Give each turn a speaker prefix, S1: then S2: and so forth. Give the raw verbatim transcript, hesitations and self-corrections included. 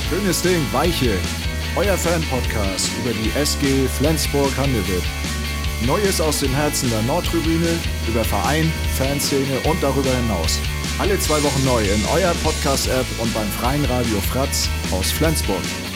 S1: Schönes Ding, Weiche. Euer Fan-Podcast über die S G Flensburg-Handewitt. Neues aus dem Herzen der Nordtribüne, über Verein, Fanszene und darüber hinaus. Alle zwei Wochen neu in eurer Podcast-App und beim freien Radio Fratz aus Flensburg.